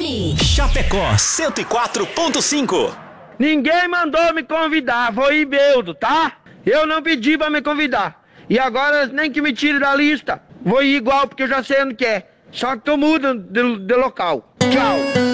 FM. Chapecó 104.5. Ninguém mandou me convidar, foi Ibeudo, tá? Eu não pedi pra me convidar. E agora nem que me tire da lista. Vou ir igual porque eu já sei onde que é. Só que tu muda de local. Tchau.